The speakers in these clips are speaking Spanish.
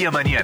Mañana.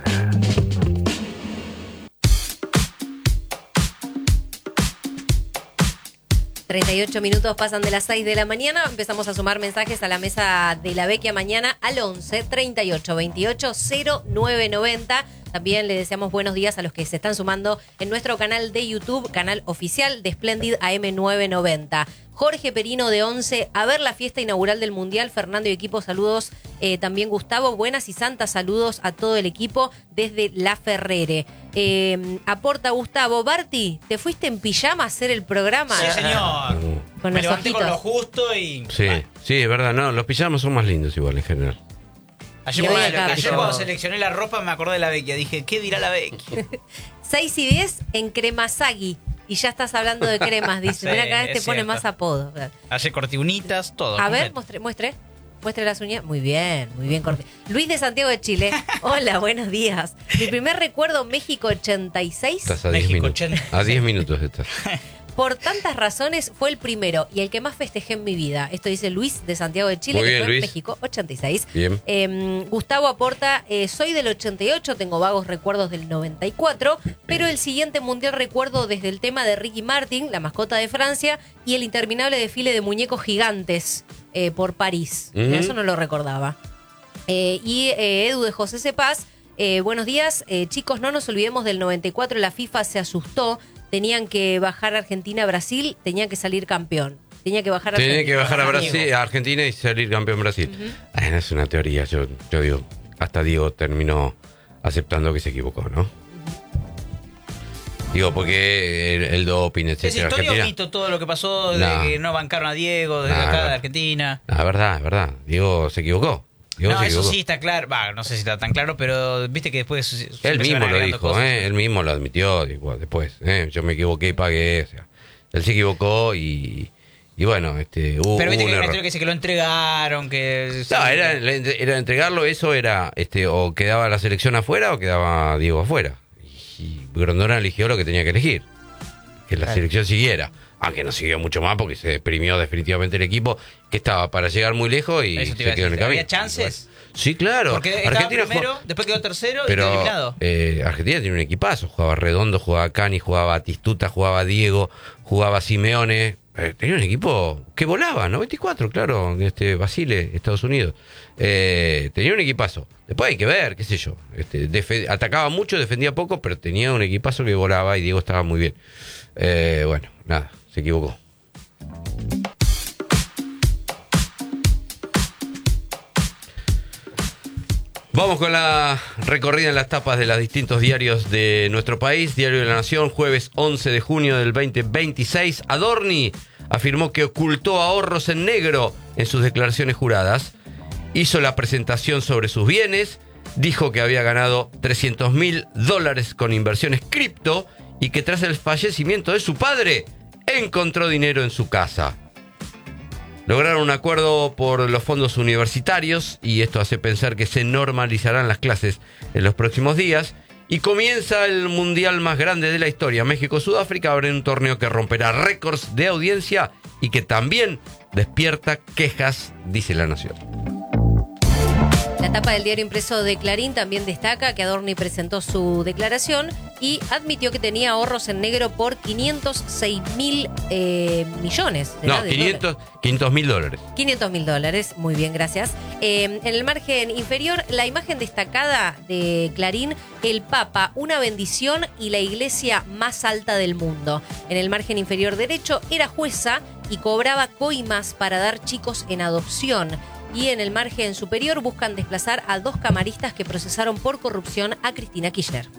38 minutos pasan de las 6 de la mañana. Empezamos a sumar mensajes a la mesa de la Vecchia Mañana al 11 38 28 0990. También le deseamos buenos días a los que se están sumando en nuestro canal de YouTube, canal oficial de Splendid AM990. Jorge Perino de 11, a ver la fiesta inaugural del Mundial. Fernando y equipo, saludos. También Gustavo, buenas y santas saludos a todo el equipo desde La Ferrere. Aporta Gustavo, Barti, ¿te fuiste en pijama a hacer el programa? Sí, señor. Con Me los levanté ojitos. con lo justo y... Sí, Bueno. sí, es verdad. No, los pijamas son más lindos igual en general. Ayer, Y hoy cuando, acá, ayer yo- cuando seleccioné la ropa me acordé de la Vecchia. Dije, ¿qué dirá la Vecchia? 6 y 10 en Cremasagui. Y ya estás hablando de cremas, dice. Sí, Mira, cada vez te es pone cierto. más apodos. Ayer corté unitas, todo. A ver, completo. muestre las uñas. Muy bien, Corte. Luis de Santiago de Chile. Hola, buenos días. Mi primer recuerdo, México 86. Estás a 10 México, minutos. 80. A 10 minutos estás. Por tantas razones fue el primero y el que más festejé en mi vida. Esto dice Luis de Santiago de Chile, Muy que bien, fue en Luis. México 86. Bien. Gustavo aporta, soy del 88, tengo vagos recuerdos del 94, pero el siguiente mundial recuerdo desde el tema de Ricky Martin, la mascota de Francia, y el interminable desfile de muñecos gigantes por París. Ujú. Eso no lo recordaba. Edu de José Cepaz, buenos días. Chicos, no nos olvidemos del 94, la FIFA se asustó. Tenían que bajar a Argentina a Brasil, tenía que salir campeón. Tenía que bajar a Tenía que Argentina. bajar a Diego. Brasil, a Argentina y salir campeón Brasil. No es una teoría, yo digo, hasta Diego terminó aceptando que se equivocó, ¿no? Digo, porque el doping, ¿Es etcétera. historia o Argentina. mito todo lo que pasó de No. que no bancaron a Diego, de No, acá no. de Argentina? No, es verdad. Diego se equivocó. Diego No, se eso equivocó. sí está claro. Va, no sé si está tan claro, pero viste que después... siempre Él se mismo van lo agregando dijo, cosas. él mismo lo admitió después. Yo me equivoqué y pagué. O sea, él se equivocó y bueno, hubo Pero viste un que hay una error. historia que dice que lo entregaron, que... No, era entregarlo, eso era, o quedaba la selección afuera o quedaba Diego afuera. Y Grondona eligió lo que tenía que elegir, que la selección siguiera. Aunque no siguió mucho más porque se deprimió definitivamente el equipo, que estaba para llegar muy lejos y Eso te se iba a quedó en el decir, camino. ¿había chances? Sí, claro. Porque estaba Argentina primero, jugó- después quedó tercero y pero quedó eliminado. Argentina tiene un equipazo. Jugaba Redondo, jugaba Cani, jugaba Batistuta, jugaba Diego, jugaba Simeone. Tenía un equipo que volaba, 94, claro, Basile, Estados Unidos. Tenía un equipazo. Después hay que ver, qué sé yo. Atacaba mucho, defendía poco, pero tenía un equipazo que volaba y Diego estaba muy bien. Bueno, nada, se equivocó. Vamos con la recorrida en las tapas de los distintos diarios de nuestro país. Diario de la Nación, jueves 11 de junio del 2026. Adorni afirmó que ocultó ahorros en negro en sus declaraciones juradas. Hizo la presentación sobre sus bienes. Dijo que había ganado $300.000 con inversiones cripto y que tras el fallecimiento de su padre encontró dinero en su casa. Lograron un acuerdo por los fondos universitarios y esto hace pensar que se normalizarán las clases en los próximos días y comienza el mundial más grande de la historia. México-Sudáfrica abre un torneo que romperá récords de audiencia y que también despierta quejas, dice La Nación. La tapa del diario impreso de Clarín también destaca que Adorni presentó su declaración y admitió que tenía ahorros en negro por 506.000 millones. No, de dólares. $500.000. $500.000, muy bien, gracias. En el margen inferior, la imagen destacada de Clarín, el Papa, una bendición y la iglesia más alta del mundo. En el margen inferior derecho, era jueza y cobraba coimas para dar chicos en adopción. Y en el margen superior buscan desplazar a 2 camaristas que procesaron por corrupción a Cristina Kirchner.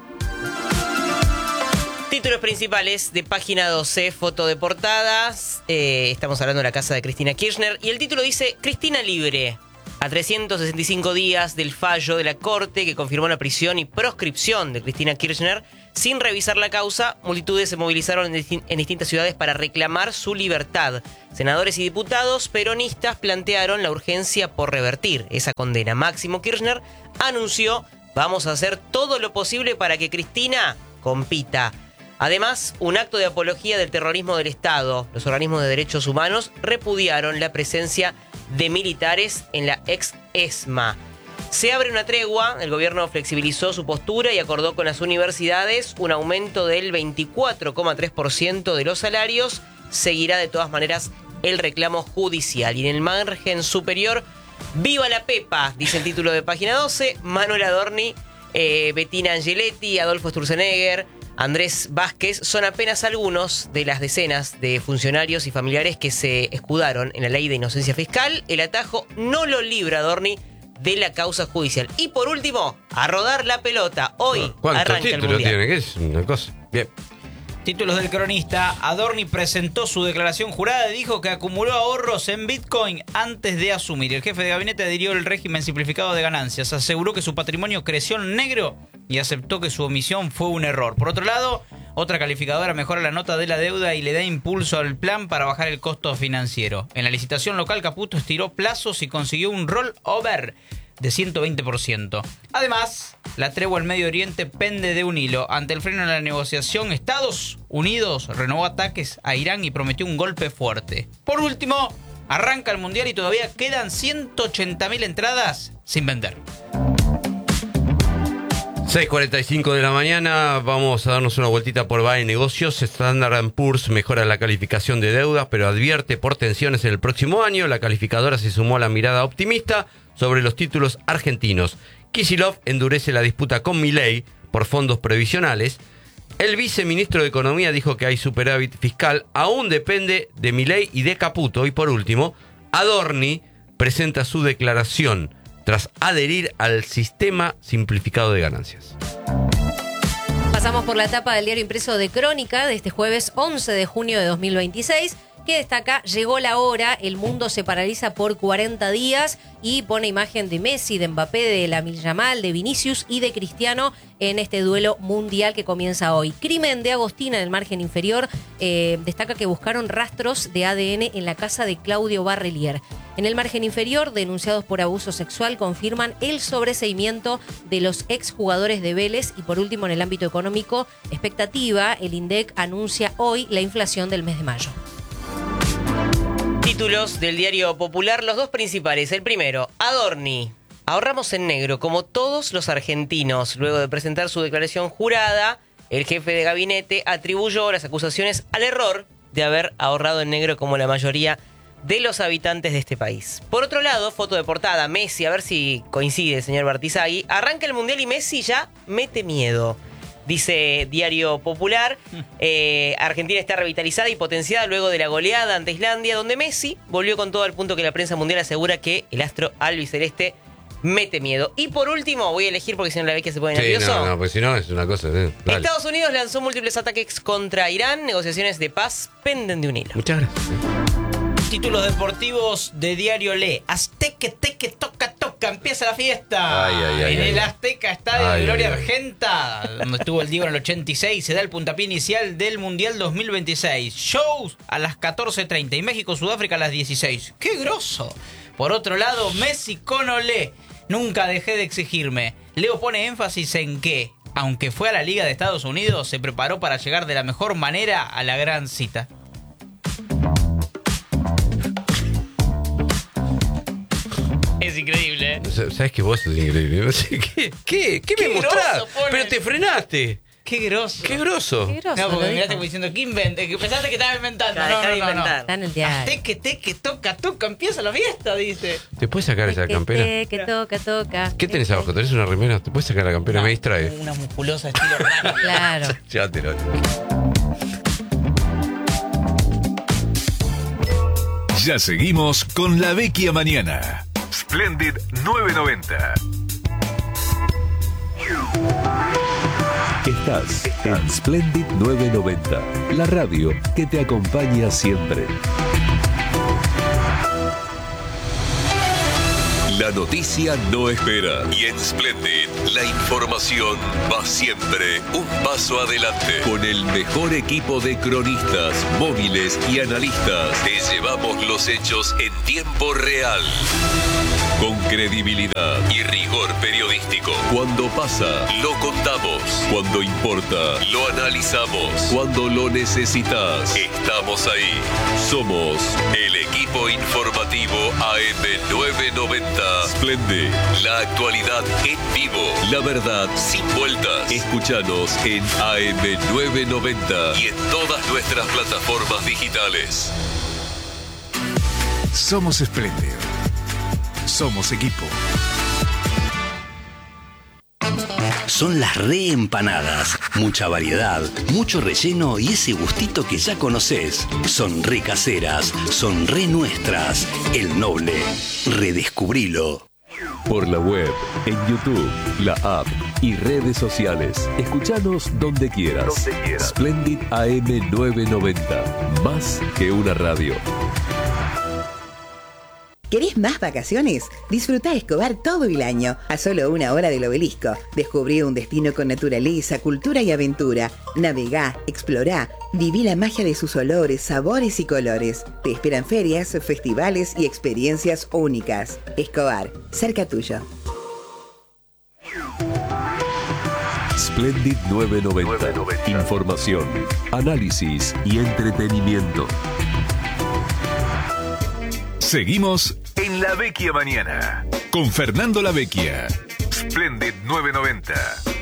Títulos principales de página 12, foto de portadas. Estamos hablando de la casa de Cristina Kirchner. Y el título dice: Cristina libre. A 365 días del fallo de la Corte que confirmó la prisión y proscripción de Cristina Kirchner, sin revisar la causa, multitudes se movilizaron en distintas ciudades para reclamar su libertad. Senadores y diputados peronistas plantearon la urgencia por revertir esa condena. Máximo Kirchner anunció: vamos a hacer todo lo posible para que Cristina compita. Además, un acto de apología del terrorismo del Estado. Los organismos de derechos humanos repudiaron la presencia de militares en la ex ESMA. Se abre una tregua, el gobierno flexibilizó su postura y acordó con las universidades un aumento del 24,3% de los salarios. Seguirá de todas maneras el reclamo judicial. Y en el margen superior, ¡viva la Pepa!, dice el título de Página 12. Manuel Adorni, Bettina Angeletti, Adolfo Sturzenegger, Andrés Vázquez son apenas algunos de las decenas de funcionarios y familiares que se escudaron en la ley de inocencia fiscal. El atajo no lo libra Adorni de la causa judicial. Y por último, a rodar la pelota. Hoy ¿Cuántos arranca el títulos Mundial. tiene? ¿Qué es una cosa? Bien. Títulos del cronista. Adorni presentó su declaración jurada y dijo que acumuló ahorros en Bitcoin antes de asumir. El jefe de gabinete adhirió el régimen simplificado de ganancias. Aseguró que su patrimonio creció en negro y aceptó que su omisión fue un error. Por otro lado, otra calificadora mejora la nota de la deuda y le da impulso al plan para bajar el costo financiero. En la licitación local, Caputo estiró plazos y consiguió un rollover de 120%. Además, la tregua al Medio Oriente pende de un hilo. Ante el freno en la negociación, Estados Unidos renovó ataques a Irán y prometió un golpe fuerte. Por último, arranca el Mundial y todavía quedan 180.000 entradas sin vender. 6:45 de la mañana, vamos a darnos una vueltita por BAE Negocios. Standard & Poor's mejora la calificación de deuda, pero advierte por tensiones en el próximo año. La calificadora se sumó a la mirada optimista sobre los títulos argentinos. Kicillof endurece la disputa con Milei por fondos previsionales. El viceministro de Economía dijo que hay superávit fiscal, aún depende de Milei y de Caputo. Y por último, Adorni presenta su declaración tras adherir al sistema simplificado de ganancias. Pasamos por la etapa del diario impreso de Crónica de este jueves 11 de junio de 2026, que destaca: llegó la hora, el mundo se paraliza por 40 días, y pone imagen de Messi, de Mbappé, de Lamine Yamal, de Vinicius y de Cristiano en este duelo mundial que comienza hoy. Crimen de Agostina en el margen inferior destaca que buscaron rastros de ADN en la casa de Claudio Barrelier. En el margen inferior, denunciados por abuso sexual confirman el sobreseimiento de los exjugadores de Vélez. Y por último, en el ámbito económico, expectativa, el INDEC anuncia hoy la inflación del mes de mayo. Títulos del diario Popular, los dos principales. El primero, Adorni: ahorramos en negro como todos los argentinos. Luego de presentar su declaración jurada, el jefe de gabinete atribuyó las acusaciones al error de haber ahorrado en negro como la mayoría de los habitantes de este país. Por otro lado, foto de portada, Messi, a ver si coincide, señor Bartizagui. Arranca el Mundial y Messi ya mete miedo. Dice Diario Popular, Argentina está revitalizada y potenciada luego de la goleada ante Islandia, donde Messi volvió con todo al punto que la prensa mundial asegura que el astro albiceleste mete miedo. Y por último, voy a elegir porque si no la ve que se pone nervioso. No, pues si no es una cosa. Dale. Estados Unidos lanzó múltiples ataques contra Irán, negociaciones de paz penden de un hilo. Muchas gracias. Títulos deportivos de Diario Le. Azteque, teque, toca, toca, empieza la fiesta. En el Azteca Estadio de Gloria Argenta, donde estuvo el Diego en el 86, se da el puntapié inicial del Mundial 2026. Shows a las 14:30 y México-Sudáfrica a las 16. ¡Qué groso! Por otro lado, Messi con Olé. Nunca dejé de exigirme. Leo pone énfasis en que, aunque fue a la Liga de Estados Unidos, se preparó para llegar de la mejor manera a la gran cita. Es increíble, ¿eh? Sabes que vos sos increíble. No sé, ¿Qué me mostrás? Pero te frenaste. Qué groso. Qué groso. Qué groso, No, porque lo miraste dijo. como diciendo que invente, que pensaste que estaba inventando. Claro, No. Está en el diario. Teque, teque, toca, toca, empieza la fiesta, dice. ¿Te puedes sacar esa campera? Que toca, toca. ¿Qué tenés abajo? ¿Tenés una remera? ¿Te puedes sacar la campera? Me distrae. Una musculosa estilo raro. Claro. Ya te lo... Ya seguimos con La Vecchia Mañana. Splendid 990. Estás en Splendid 990, la radio que te acompaña siempre. La noticia no espera y en Splendid La información va siempre un paso adelante. Con el mejor equipo de cronistas, móviles y analistas, te llevamos los hechos en tiempo real. Con credibilidad y rigor periodístico. Cuando pasa, lo contamos. Cuando importa, lo analizamos. Cuando lo necesitas, estamos ahí. Somos el equipo informativo AM990. Splendid. La actualidad en vivo. La verdad sin vueltas. Escúchanos en AM990 y en todas nuestras plataformas digitales. Somos Espléndido. Somos equipo. Son las reempanadas. Mucha variedad, mucho relleno y ese gustito que ya conoces. Son re caseras, son re nuestras. El Noble. Redescubrilo. Por la web, en YouTube, la app y redes sociales. Escuchanos donde quieras. Splendid AM990. Más que una radio. ¿Querés más vacaciones? Disfrutá Escobar todo el año, a solo 1 hora del Obelisco. Descubrí un destino con naturaleza, cultura y aventura. Navegá, explorá, viví la magia de sus olores, sabores y colores. Te esperan ferias, festivales y experiencias únicas. Escobar, cerca tuyo. Splendid 990. Información, análisis y entretenimiento. Seguimos en La Vecchia Mañana con Fernando La Vecchia. Splendid 990.